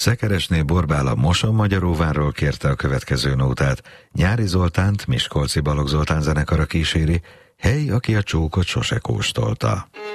Szekeresné Borbála Mosonmagyaróvárról kérte a következő nótát. Nyári Zoltánt Miskolci Balogh Zoltán zenekara kíséri, hely, aki a csókot sose kóstolta.